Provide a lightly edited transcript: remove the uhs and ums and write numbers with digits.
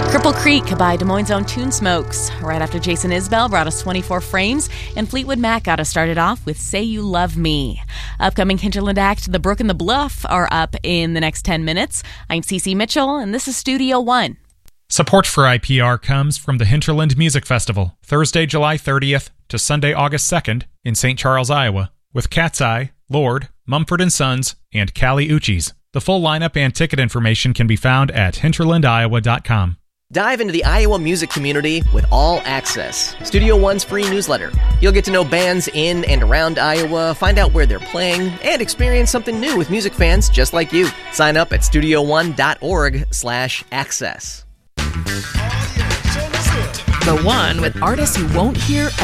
Cripple Creek by Des Moines' own Tune Smokes. Right after Jason Isbell brought us 24 Frames, and Fleetwood Mac got us started off with Say You Love Me. Upcoming Hinterland act, The Brook and the Bluff, are up in the next 10 minutes. I'm Cece Mitchell, and this is Studio One. Support for IPR comes from the Hinterland Music Festival, Thursday, July 30th to Sunday, August 2nd in St. Charles, Iowa, with Cat's Eye, Lord, Mumford & Sons, and Kali Uchis. The full lineup and ticket information can be found at hinterlandiowa.com. Dive into the Iowa music community with All Access, Studio One's free newsletter. You'll get to know bands in and around Iowa, find out where they're playing, and experience something new with music fans just like you. Sign up at studioone.org/access. The One with artists you won't hear